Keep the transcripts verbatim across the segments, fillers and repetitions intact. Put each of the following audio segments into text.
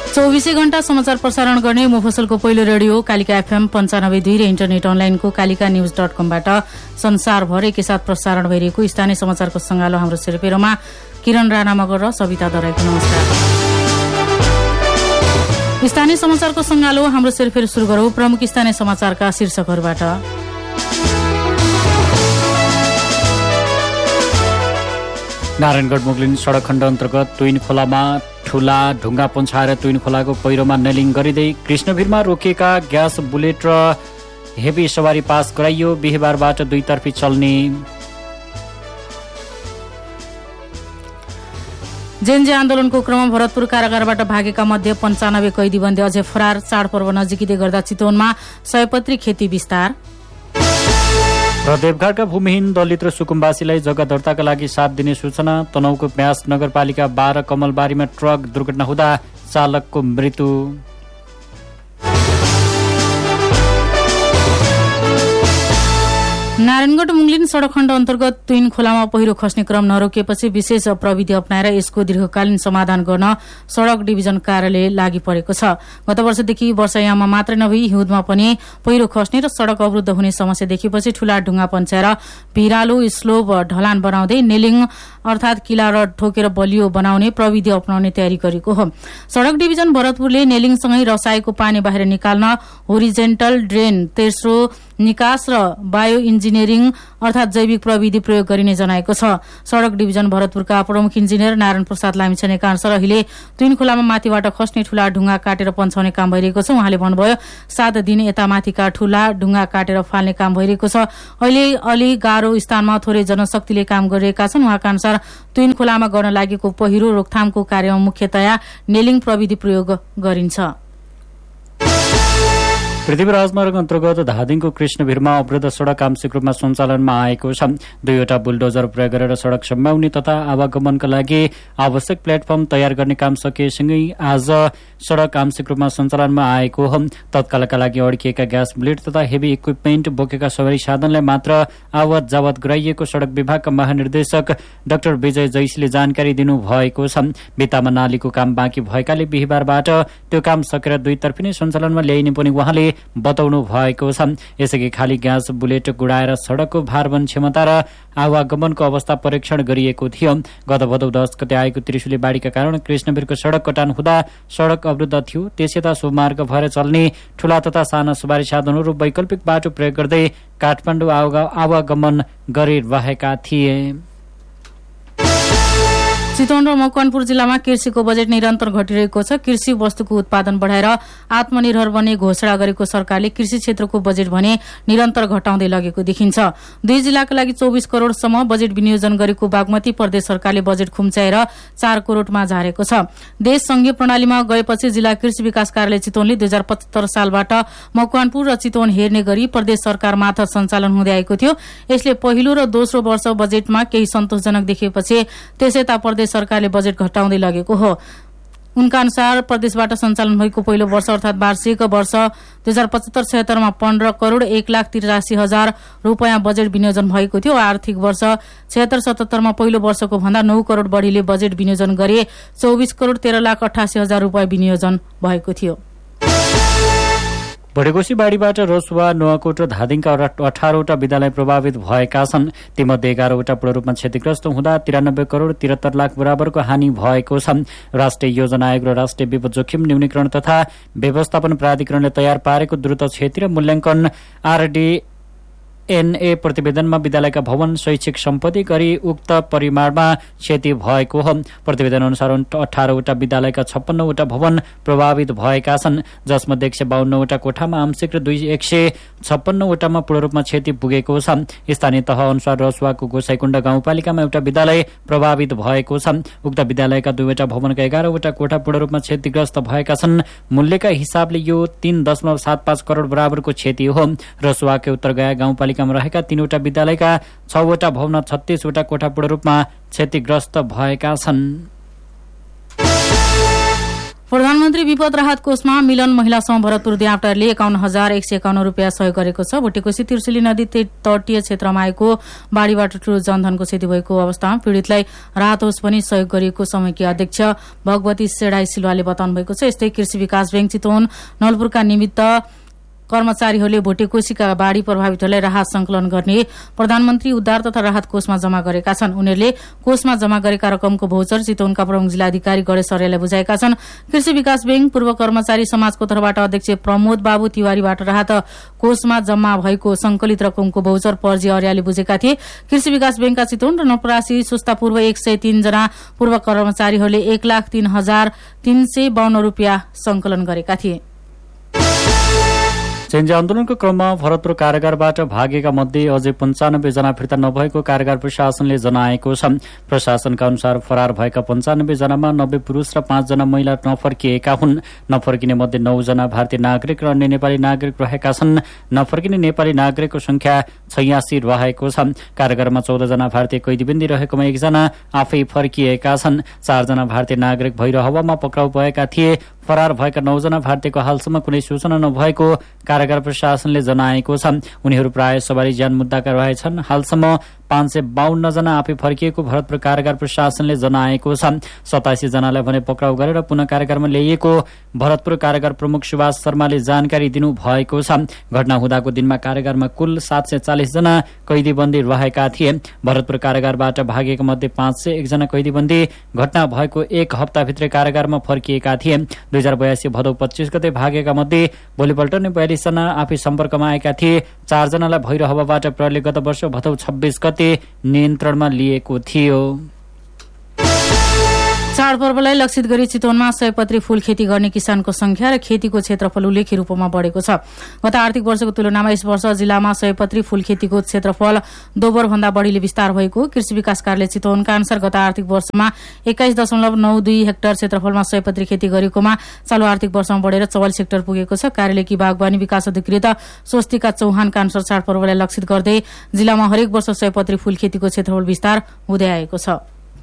चौबीसै घण्टा समाचार प्रसारण गर्ने मुफसलको पहिलो रेडियो कालिका एफएम पञ्चानब्बे दुई र इन्टरनेट अनलाइनको कालिका न्यूज डट कमबाट संसारभर एकैसाथ प्रसारण भइरहेको स्थानीय समाचारको संगालो हाम्रो सेरोपेरोमा किरण राणा मगर र सविता दराईको नमस्कार। स्थानीय समाचारको संगालो हाम्रो सेरोफेरो सुरु गरौं प्रमुख स्थानीय समाचारका शीर्षकहरूबाट। नारायणगढ मुगलिन सड़क खण्ड अन्तर्गत तुइन खोलामा ठूला ढुङ्गा पन्छाएर तुइन खोलाको पहिरोमा नेलिङ गरिँदै कृष्णभिरमा रोकिएका ग्यास बुलेट र हेभी सवारी पास गराइयो। बिहिबारबाट दुईतर्फी चल्ने। जेएनजे आन्दोलनको क्रममा भरतपुर कारागारबाट भागेका मध्ये पञ्चानब्बे कैदीबन्दी अझै फरार। चाडपर्व नजिकिँदै गर्दा चितवनमा सयपत्री खेती विस्तार र देवघाटका भूमिहीन दलित र सुकुम्बासीलाई जग्गा दर्ताका लागि साथ दिने सूचना। तनहुको प्यास नगरपालिका बाह्र कमलबारीमा ट्रक दुर्घटना हुँदा चालकको मृत्यु। नारायणगढ मुगलिन सड़क खण्ड अन्तर्गत तुइन खोलामा पहिरो खस्ने क्रम नरोकिएपछि विशेष प्रविधि अप्नाएर यसको दीर्घकालीन समाधान गर्न सड़क डिभिजन कार्यालय लागि परेको छ। गत वर्षदेखि वर्षायाममा मात्रै नभई हिउँदमा पनि पहिरो खस्ने र सड़क अवरुद्ध हुने समस्या देखिएपछि ठूला ढुङ्गा पन्छाएर भिरालो स्लोप ढलान बनाउँदै नेलिङ अर्थात किला र ठोकेर बलियो बनाउने प्रविधि अप्नाउने तयारी गरेको हो। सड़क डिभिजन भरतपुरले नेलिङसँगै रसाएको पानी बाहिर निकाल्न होरिजेन्टल ड्रेन, तेस्रो निकास र बायो इन्जिनियरिङ अर्थात जैविक प्रविधि प्रयोग गरिने जनाएको छ। सड़क डिभिजन भरतपुरका प्रमुख इन्जिनियर नारायण प्रसाद लामिछानेका अनुसार अहिले तुइन खोलामा माथिबाट खस्ने ठूला ढुङ्गा काटेर पन्छाउने काम भइरहेको छ। उहाँले भन्नुभयो सात दिन यता माथिका ठूला ढुङ्गा काटेर फाल्ने काम भइरहेको छ। अहिले अलि गाह्रो स्थानमा थोरै जनशक्तिले काम गरिरहेका छन्। उहाँका अनुसार तुइन खोलामा गर्न लागेको पहिरो रोकथामको कार्यमा मुख्यतया नेलिङ प्रविधि प्रयोग गरिन्छ। पृथ्वी राजमार्ग अन्तर्गत धादिङको कृष्णभिरमा अवरुद्ध सड़क आंशिक रूपमा सञ्चालनमा आएको छ। दुईवटा बुलडोजर प्रयोग गरेर सड़क सम्याउने तथा आवागमनका लागि आवश्यक प्लेटफर्म तयार गर्ने काम सकिएसँगै आज सड़क आंशिक रूपमा सञ्चालनमा आएको हो। तत्कालका लागि अड्किएका ग्यास बुलेट तथा हेभी इक्विपमेन्ट बोकेका सवारी साधनलाई मात्र आवत जावत गराइएको सड़क विभागका महानिर्देशक डाक्टर विजय जैसीले जानकारी दिनुभएको छ। भित्तामा नालीको काम बाँकी भएकाले बिहिबारबाट त्यो काम सकेर दुईतर्फी नै सञ्चालनमा ल्याइने पनि उहाँले बताउनु भएको छ। यसअघि खाली ग्यास बुलेट गुडाएर सड़कको भारवन क्षमता र आवागमनको अवस्था परीक्षण गरिएको थियो। गत भदौ दस गते आएको त्रिशुली बाढ़ीका कारण कृष्णवीरको सड़क कटान हुँदा सड़क अवरुद्ध थियो। त्यसयता सोमार्ग भएर चल्ने ठूला तथा साना सवारी साधनहरू वैकल्पिक बाटो प्रयोग गर्दै काठमाडौँ आवागमन गरिरहेका थिए। चितवन र मकवानपुर जिल्लामा कृषिको बजेट निरन्तर घटिरहेको छ। कृषि वस्तुको उत्पादन बढ़ाएर आत्मनिर्भर बन्ने घोषणा गरेको सरकारले कृषि क्षेत्रको बजेट भने निरन्तर घटाउँदै लगेको देखिन्छ। दुई जिल्लाका लागि चौबिस करोड़सम्म बजेट विनियोजन गरेको बागमती प्रदेश सरकारले बजेट खुम्चाएर चार करोड़मा झारेको छ। देश संघीय प्रणालीमा गएपछि जिल्ला कृषि विकास कार्यालय चितवनले दुई हजार पचहत्तर सालबाट मकवानपुर र चितवन हेर्ने गरी प्रदेश सरकार मार्फत सञ्चालन हुँदै आएको थियो। यसले पहिलो र दोस्रो वर्ष बजेटमा केही सन्तोषजनक देखिएपछि त्यसयता प्रदेश सरकारले बजेट घटाउँदै लगेको हो। उनका अनुसार प्रदेशबाट सञ्चालन भएको पहिलो वर्ष अर्थात वार्षिक वर्ष दुई हजार पचहत्तर छयत्तरमा पन्ध्र करोड़ एक लाख तिरासी हजार रूपियाँ बजेट विनियोजन भएको थियो। आर्थिक वर्ष छयत्तर सतहत्तरमा पहिलो वर्षको भन्दा नौ करोड़ बढ़ीले बजेट विनियोजन गरे चौबिस करोड़ तेह्र लाख अठासी हजार रूपियाँ विनियोजन भएको थियो। भडेकोशी बाढ़ीबाट रसुवा, नुवाकोट र धादिङका अठारवटा विद्यालय प्रभावित भएका छन्। तीमध्ये एघारवटा पूर्ण रूपमा क्षतिग्रस्त हुँदा तिरानब्बे करोड़ तिहत्तर लाख बराबरको हानि भएको छ। राष्ट्रिय योजना आयोग र राष्ट्रिय विपद जोखिम न्यूनीकरण तथा व्यवस्थापन प्राधिकरणले तयार पारेको द्रुत क्षति र मूल्याङ्कन आरडी एनए प्रतिवेदनमा विद्यालयका भवन, शैक्षिक सम्पत्ति गरी उक्त परिमाणमा क्षति भएको हो। प्रतिवेदन अनुसार अठारवटा विद्यालयका छप्पन्नवटा भवन प्रभावित भएका छन्, जसमध्ये एक सय बाहन्नवटा कोठामा आंशिक र दुई एक सय छप्पन्नवटामा पूर्ण रूपमा क्षति पुगेको छ। स्थानीय तह अनुसार रसुवाको गोसाईकुण्ड गाउँपालिकामा एउटा विद्यालय प्रभावित भएको छ। उक्त विद्यालयका दुईवटा भवनका एघारवटा कोठा पूर्ण रूपमा क्षतिग्रस्त भएका छन्। मूल्यका हिसाबले यो तीन दशमलव सात पाँच करोड़ बराबरको क्षति हो। रसुवाकै उत्तरगया गाउँपालिका रहेका तीनवटा विद्यालयका छवटा भवन, छत्तीसवटा कोठा पूर्ण रूपमा क्षतिग्रस्त भएका छन्। प्रधानमन्त्री प्रधानमन्त्री विपद राहत कोषमा मिलन महिलासँग भरतपुर द्यावटारले एकाउन्न हजार एक सय एकाउन्न रुपियाँ सहयोग गरेको छ। भुटेकोशी त्रिशुली नदी तटीय क्षेत्रमा आएको बाढीबाट ठूलो जनधनको क्षति भएको अवस्थामा पीड़ितलाई राहत होस् पनि सहयोग गरिएको समयकी अध्यक्ष भगवती सेडाई सिलवाले बताउनु भएको छ। यस्तै कृषि विकास बैंक चितवन नलपुरका निमित्त कर्मचारीहरूले भुटेकोशीका बाढ़ी प्रभावितहरूलाई राहत संकलन गर्ने प्रधानमन्त्री उद्धार तथा राहत कोषमा जम्मा गरेका छन्। उनीहरूले कोषमा जम्मा गरेका रकमको भौचर चितवनका प्रमुख जिल्लाधिकारी गणेश अर्याललाई बुझाएका छन्। कृषि विकास बैंक पूर्व कर्मचारी समाजको तर्फबाट अध्यक्ष प्रमोद बाबु तिवारीबाट राहत कोषमा जम्मा भएको संकलित रकमको भौचर पर्जी अर्यालले बुझेका थिए। कृषि विकास बैंकका चितवन र नवलपरासी सुस्ता पूर्व एक सय तीन जना पूर्व कर्मचारीहरूले एक लाख तीन हजार तीन सय बाहन्न रुपियाँ संकलन गरेका थिए। चेन्जी आन्दोलनको क्रममा भरतपुर कारागारबाट भागेका मध्ये अझै पञ्चानब्बे जना फिर्ता नभएको कारागार प्रशासनले जनाएको छ। प्रशासनका अनुसार फरार भएका पञ्चानब्बे जनामा नब्बे पुरूष र पाँचजना महिला नफर्किएका हुन्। नफर्किने मध्ये नौजना भारतीय नागरिक र अन्य नेपाली नागरिक रहेका छन्। नफर्किने नेपाली नागरिकको संख्या छयासी रहेको छ। कारागारमा चौधजना भारतीय कैदीबन्दी रहेकोमा एकजना आफै फर्किएका छन्। चारजना भारतीय नागरिक भैरहवामा पक्राउ भएका थिए। फरार भएका नौजना भारतीयको हालसम्म कुनै सूचना नभएको कारागार प्रशासनले जनाएको छ। उनीहरू प्राय सवारी ज्यान मुद्दाका रहेछन्। हालसम्म पाँच सय बाहन्न जना आफै फर्किएको भरतपुर कारागार प्रशासनले जनाएको छ। सतासी जनालाई भने पक्राउ गरेर पुनः कारागारमा ल्याइएको भरतपुर कारागार प्रमुख सुभाष शर्माले जानकारी दिनु भएको छ। घटना हुँदाको दिनमा कारागारमा कुल सात सय चालिस जना कैदीबन्दी रहेका थिए। भरतपुर कारागारबाट भागेका मध्ये पाँच सय एकजना कैदीबन्दी घटना भएको एक हप्ताभित्रै कारागारमा फर्किएका थिए। दुई हजार बयासी भदौ पच्चीस गते भागेका मध्ये भोलिपल्ट नै बयालिस जना आफै सम्पर्कमा आएका थिए। चारजनालाई भैरहवाबाट प्रहरीले गत वर्ष भदौ छब्बीस गते नियन्त्रणमा लिएको थियो। चाडपर्वलाई लक्षित गरी चितवनमा सयपत्री फूल खेती गर्ने किसानको संख्या र खेतीको क्षेत्रफल उल्लेख्य रूपमा बढ़ेको छ। गत आर्थिक वर्षको तुलनामा यस वर्ष जिल्लामा सयपत्री फूल खेतीको क्षेत्रफल दोब्बर भन्दा बढ़ीले विस्तार भएको कृषि विकास कार्यालय चितवनका अनुसार गत आर्थिक वर्षमा एक्काइस दशमलव नौ दुई हेक्टर क्षेत्रफलमा सयपत्री खेती गरेकोमा चालू आर्थिक वर्षमा बढ़ेर चौवालिस हेक्टर पुगेको छ। कार्यालयकी बागवानी विकास अधिकृत स्वस्तिका चौहानका अनुसार चाडपर्वलाई लक्षित गर्दै जिल्लामा हरेक वर्ष सयपत्री फूल खेतीको क्षेत्रफल विस्तार हुँदै आएको छ।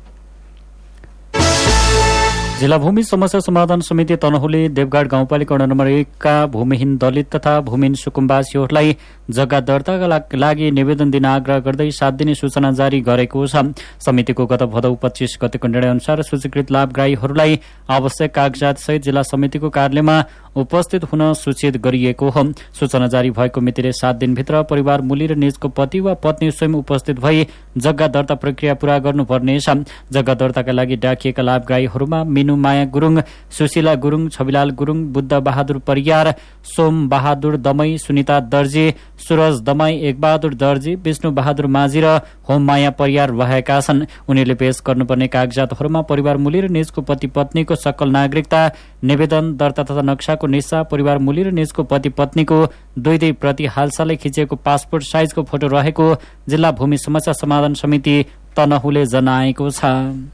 जिल्ला भूमि समस्या समाधान समिति तनहुले देवघाट गाउँपालिका वडा नम्बर एकका भूमिहीन दलित तथा भूमिहीन सुकुम्बासीहरूलाई जग्गा दर्ताका लागि निवेदन दिन आग्रह गर्दै सात दिने सूचना जारी गरेको छ। समितिको गत भदौ पच्चीस गतेको निर्णय अनुसार सूचीकृत लाभग्राहीहरूलाई आवश्यक कागजात सहित जिल्ला समितिको कार्यालयमा उपस्थित हुन सूचित गरिएको हो। सूचना जारी भएको मितिले सात दिनभित्र परिवार मूली र निजको पति वा पत्नी स्वयं उपस्थित भई जग्गा दर्ता प्रक्रिया पूरा गर्नुपर्नेछ। जग्गा दर्ताका लागि डाकिएका लाभग्राहीहरूमा मिनु माया गुरुङ, सुशीला गुरुङ, छविलाल गुरुङ, बुद्ध बहादुर परियार, सोम बहादुर दमाई, सुनिता दर्जी, सुरज दमाई, एक बहादुर दर्जी, विष्णु बहादुर माझी र होम माया परियार रहेका छन्। उनीहरूले पेश गर्नुपर्ने कागजातहरूमा परिवार मूली र निजको पति पत्नीको सकल नागरिकता, निवेदन दर्ता तथा नक्साको निस्सा, परिवार मूली र निजको पति पत्नीको दुई दुई प्रति हालसालै खिचिएको पासपोर्ट साइजको फोटो रहेको जिल्ला भूमि समस्या समाधान समिति तनहुले जनाएको छ।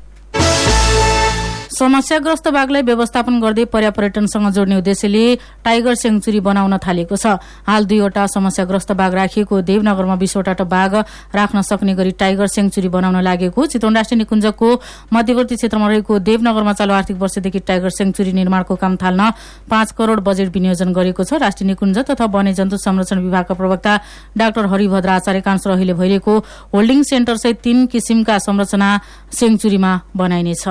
समस्याग्रस्त बाघलाई व्यवस्थापन गर्दै पर्यापर्यटनसँग जोड्ने उद्देश्यले टाइगर सेङ्चुरी बनाउन थालेको छ। हाल दुईवटा समस्याग्रस्त बाघ राखिएको देवनगरमा बीसवटा बाघ राख्न सक्ने गरी टाइगर सेङ्चुरी बनाउन लागेको चितवन राष्ट्रिय निकुञ्जको मध्यवर्ती क्षेत्रमा रहेको देवनगरमा चालू आर्थिक वर्षदेखि टाइगर सेङ्चुरी निर्माणको काम थाल्न पाँच करोड़ बजेट विनियोजन गरेको छ। राष्ट्रिय निकुञ्ज तथा वन्यजन्तु संरक्षण विभागका प्रवक्ता डाक्टर हरिभद्र आचार्यका अनुसार अहिले भइरहेको होल्डिङ सेन्टर सहित तीन किसिमका संरचना सेङ्चुरीमा बनाइनेछ।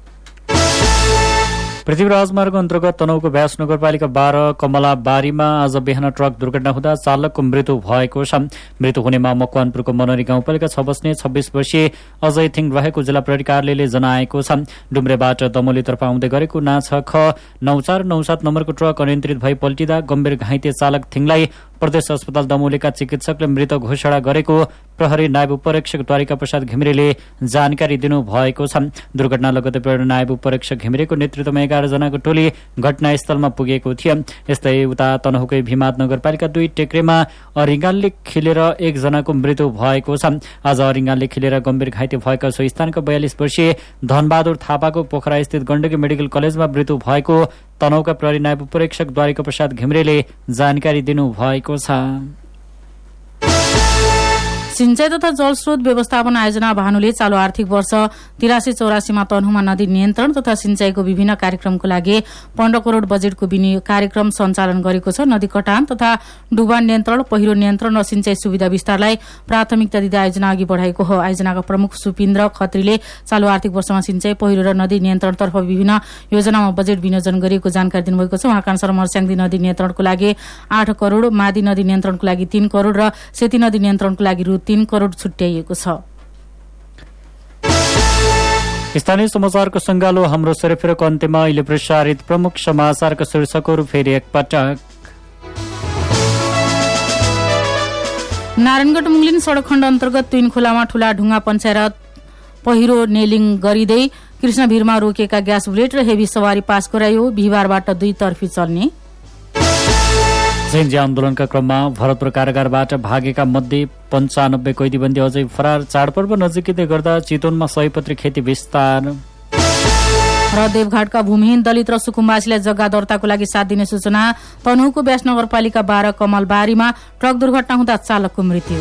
पृथ्वी राजमार्ग अन्तर्गत तनहुको व्यास नगरपालिका बाह्र कमलाबारीमा आज बिहान ट्रक दुर्घटना हुँदा चालकको मृत्यु भएको छ। मृत्यु हुनेमा मकवानपुरको मनरी गाउँपालिका छ बस्ने छब्बीस वर्षीय अजय थिङ रहेको जिल्ला प्रहरी कार्यालयले जनाएको छ। डुम्रेबाट दमोलीतर्फ आउँदै गरेको ना छ ख नौ चार नौ सात नम्बरको ट्रक अनियन्त्रित भई पल्टिँदा गम्भीर घाइते चालक थिङलाई प्रदेश अस्पताल दमोलीका चिकित्सकले मृत घोषणा गरेको प्रहरी नायब उपरीक्षक द्वारिका प्रसाद घिमिरेले जानकारी दिनु भएको छ। दुर्घटना लगतै प्रहरी नायब उपरीक्षक घिमिरेको नेतृत्वमा एघार जनाको टोली घटनास्थलमा पुगेको थियो। यस्तै उता तनहुकै भीमाद नगरपालिका दुई टेक्रेमा अरिङ्गालले खिलेर एकजनाको मृत्यु भएको छ। आज अरिङ्गालले खिलेर गम्भीर घाइते भएका सो स्थानका बयालिस वर्षीय धनबहादुर थापाको पोखरा स्थित गण्डकी मेडिकल कलेजमा मृत्यु भएको तनहुका प्रहरी नायब उपरीक्षक द्वारिका प्रसाद घिमिरेले जानकारी दिनु भएको छ। सिंचाई तथा जलस्रोत व्यवस्थापन आयोजना भानुले चालू आर्थिक वर्ष तिरासी चौरासीमा तनहुमा नदी नियन्त्रण तथा सिंचाईको विभिन्न कार्यक्रमको लागि पन्ध्र करोड़ बजेटको विनियोग कार्यक्रम सञ्चालन गरेको छ। नदी कटान तथा डुबान नियन्त्रण, पहिरो नियन्त्रण र सिंचाई सुविधा विस्तारलाई प्राथमिकता दिँदै आयोजना अघि बढाएको हो। आयोजनाका प्रमुख सुपिन्द्र खत्रीले चालू आर्थिक वर्षमा सिंचाई, पहिरो र नदी नियन्त्रणतर्फ विभिन्न योजनामा बजेट विनियोजन गरिएको जानकारी दिनुभएको छ। उहाँका अनुसार मर्स्याङदी नदी नियन्त्रणको लागि आठ करोड़, मादी नदी नियन्त्रणको लागि तीन करोड़ र सेती नदी नियन्त्रणको लागि रु तीन करोड़ छुट्याइएको छ। स्थानीय समाचारको संगालो हाम्रो सेरोफेरोको अन्त्यमा अहिले प्रसारित प्रमुख समाचारका शीर्षकहरू फेरि एकपटक। नारायणगढ मुङलिन सड़क खण्ड अन्तर्गत तुइन खोलामा ठूला ढुङ्गा पन्साएर पहिरो नेलिङ गरिँदै कृष्णभिरमा रोकिएका ग्यास बुलेट र हेभी सवारी पास गरायो। बिहिबारबाट दुई तर्फी चल्ने। जेन्जी आन्दोलनका क्रममा भरतपुर कारागारबाट भागेका मध्ये पञ्चानब्बे कैदीबन्दी अझै फरार। चाडपर्व नजिकै गर्दा चितवनमा सयपत्री खेती विस्तार। र देवघाटका भूमिहीन दलित र सुकुम्बासीलाई जग्गा दर्ताको लागि साथ दिने सूचना। तनहुको व्यास नगरपालिका बाह्र कमलबारीमा ट्रक दुर्घटना हुँदा चालकको मृत्यु।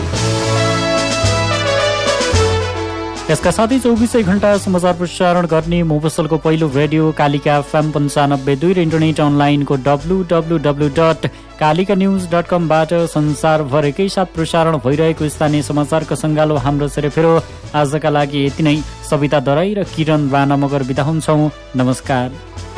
यसका साथै चौबिसै घण्टा समाचार प्रसारण गर्ने मोफसलको पहिलो रेडियो कालिका एफएम पन्चानब्बे दुई र इन्टरनेट अनलाइनको W W W dot Kalika news dot कमबाट संसारभर एकैसाथ प्रसारण भइरहेको स्थानीय समाचारको संगालो हाम्रो सेरोफेरो आजका लागि यति नै। सविता दराई र किरण राणा मगर बिदा हुन्छौं। नमस्कार।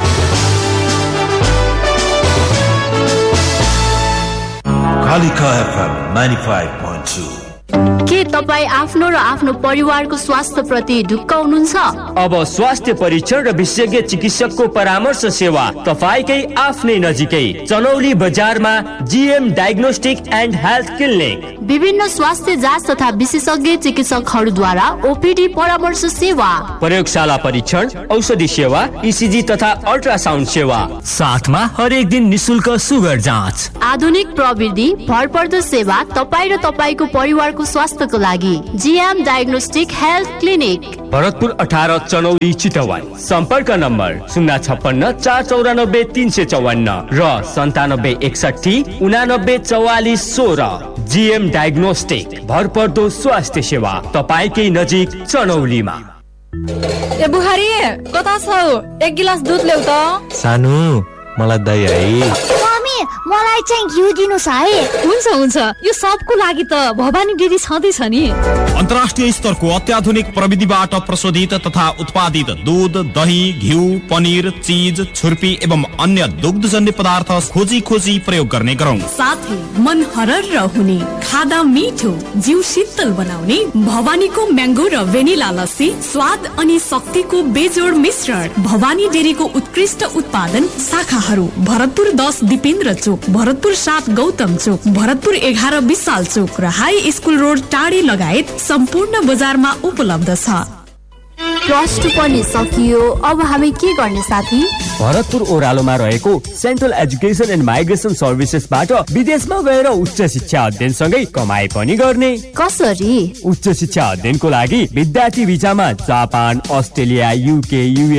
Kalika FM ninety five point two. के तपाईँ आफ्नो र आफ्नो परिवारको स्वास्थ्य प्रति ढुक्क हुनुहुन्छ? अब स्वास्थ्य परीक्षण र विशेषज्ञ चिकित्सकको परामर्श सेवा तपाईँकै आफ्नै नजिकै चनौली बजारमा GM diagnostic and health clinic. विभिन्न स्वास्थ्य जाँच तथा विशेषज्ञ चिकित्सकहरूद्वारा ओपीडी परामर्श सेवा, प्रयोगशाला परीक्षण, औषधि सेवा, ईसीजी तथा अल्ट्रासाउन्ड सेवा, साथमा हरेक दिन निशुल्क सुगर जाँच। आधुनिक प्रविधि भरपर्दो सेवा तपाईँ र तपाईँको परिवारको स्वास्थ्यको लागि GM diagnostic health clinic, Bharatpur अठार चनौली चितवन। सम्पर्क नम्बर शून्य छप्पन्न चार चौरानब्बे तीन सय चौवन्न र सन्तानब्बे एकसठी उनानब्बे चौवालिस सोह्र। जीएम डायग्नोस्टिक भरपर्दो स्वास्थ्य सेवा तपाईँकै नजिक चनौलीमा। ए बुहारी कता छौ? एक गिलास दुध ल्याउ त। सानु मलाई दही है। मम्मी मलाई चाहिँ घिउ दिनुस् है। हुन्छ हुन्छ, यो सबको लागि त भवानी डेरी छँदैछ नि। अन्तर्राष्ट्रिय स्तरको अत्याधुनिक प्रविधिबाट प्रशोधित तथा उत्पादित दूध, दही, घिउ, पनिर, चीज, छुर्पी एवं अन्य दुग्धजन्य पदार्थ खोजी खोजी प्रयोग गर्ने गरौँ। साथै मन हरर हुने, खादा मिठो, जिउ शीतल बनाउने भवानीको म्याङ्गो र भेनिला लस्सी स्वाद अनि शक्तिको बेजोड मिश्रण। भवानी डेरीको उत्कृष्ट उत्पादन शाखाहरू भरतपुर दस दिपेन्द्र चोक, भरतपुर सात गौतम चोक, भरतपुर एघार विशाल चोक र हाई स्कुल रोड टाढी लगायत सम्पूर्ण बजारमा उपलब्ध छ। प्लस टू पनि सकियो, अब हामी के गर्ने साथी? भरतपुर ओह्रालोमा रहेको सेन्ट्रल एजुकेसन एन्ड माइग्रेसन सर्भिसेसबाट विदेशमा गएर उच्च शिक्षा अध्ययनसँगै कमाई पनि गर्ने। कसरी? उच्च शिक्षा अध्ययनको लागि विद्यार्थी भिसामा जापान, अस्ट्रेलिया, युके, युए